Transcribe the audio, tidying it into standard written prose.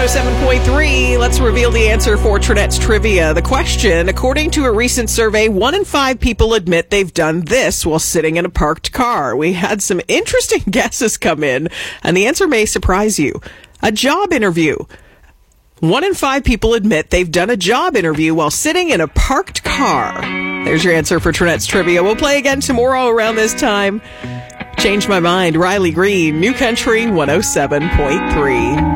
107.3. Let's reveal the answer for Trinette's Trivia. The question, according to a recent survey, 1 in 5 people admit they've done this while sitting in a parked car. We had some interesting guesses come in, and the answer may surprise you. A job interview. 1 in 5 people admit they've done a job interview while sitting in a parked car. There's your answer for Trinette's Trivia. We'll play again tomorrow around this time. Change My Mind, Riley Green, New Country 107.3.